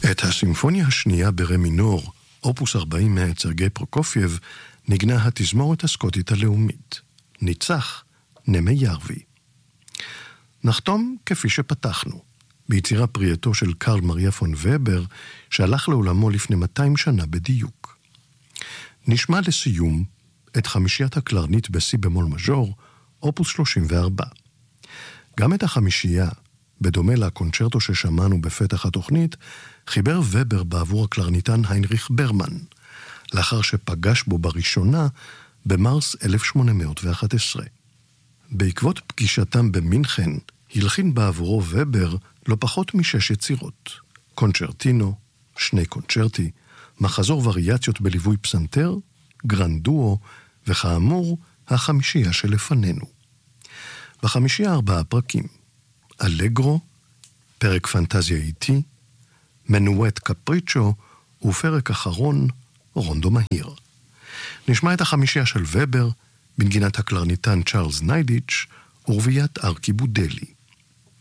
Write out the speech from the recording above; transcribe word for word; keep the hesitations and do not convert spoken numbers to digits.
את הסימפוניה השנייה ברה מינור, אופוס ארבעים מאת סרגי פרוקופייב, נגנה התזמורת הסקוטית הלאומית. ניצח נמי ירווי. נחתום כפי שפתחנו, ביצירה פרייתו של קרל מריה פון ובר, שהלך לעולמו לפני מאתיים שנה בדיוק. נשמע לסיום את חמישיית הקלרנית בסי במול מז'ור, אופוס שלושים וארבע. גם את החמישייה, בדומה לקונצ'רטו ששמענו בפתח התוכנית, חיבר ובר בעבור הקלרניתן היינריך ברמן, לאחר שפגש בו בראשונה במרס אלף שמונה מאות ואחת עשרה. בעקבות פגישתם במינכן, הלחין בעבורו ובר לא פחות משש יצירות. קונצ'רטינו, שני קונצ'רטי, מחזור וריאציות בליווי פסנתר, גרנדואו, וכאמור, החמישייה שלפנינו. בחמישייה ארבעה פרקים, אלגרו, פרק פנטזיה איטי, מנואט קפריצ'ו, ופרק אחרון, רונדו מהיר. נשמע את החמישייה של ובר, בנגינת הקלרניתן צ'ארלס ניידיץ' ורביית ארקי בודלי.